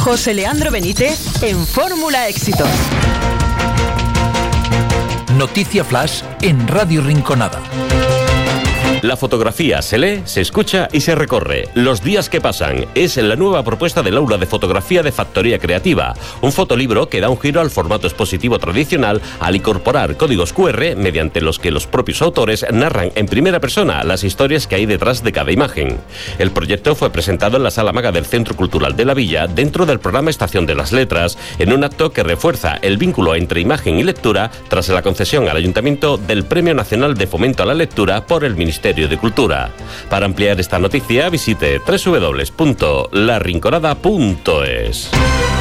José Leandro Benítez en Fórmula Éxitos. Noticia Flash en Radio Rinconada. La fotografía se lee, se escucha y se recorre. Los días que pasan es la nueva propuesta del aula de fotografía de Factoría Creativa. Un fotolibro que da un giro al formato expositivo tradicional al incorporar códigos QR mediante los que los propios autores narran en primera persona las historias que hay detrás de cada imagen. El proyecto fue presentado en la Sala Maga del Centro Cultural de la Villa dentro del programa Estación de las Letras, en un acto que refuerza el vínculo entre imagen y lectura tras la concesión al Ayuntamiento del Premio Nacional de Fomento a la Lectura por el Ministerio de Cultura. Para ampliar esta noticia visite www.larinconada.es.